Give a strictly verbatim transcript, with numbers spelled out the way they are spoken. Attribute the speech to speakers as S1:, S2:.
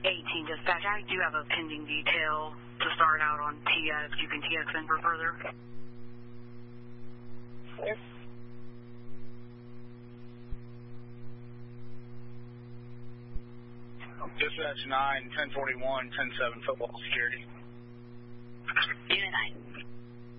S1: eighteen dispatch, I do have a pending detail to start out on T X. You can T X in for further.
S2: Yes.
S3: Dispatch nine, ten forty-one, ten seven, football security.
S1: Unit nine.